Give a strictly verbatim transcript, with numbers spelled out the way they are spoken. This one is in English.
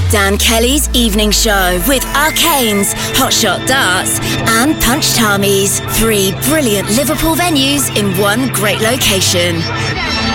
Dan Kelly's evening show with Arcanes, Hotshot Darts and Punch Tamis. Three brilliant Liverpool venues in one great location.